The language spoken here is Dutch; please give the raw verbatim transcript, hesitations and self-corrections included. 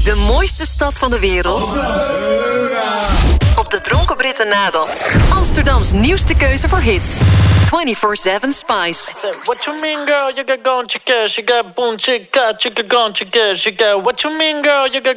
De mooiste stad van de wereld. Op de Dronken Britten nadel. Amsterdams nieuwste keuze voor hits. twenty-four seven Spice. What you mean, girl? You got gone, chicka. She got boom, chicka, chicka, gone, chicka. She got what you mean, girl? You got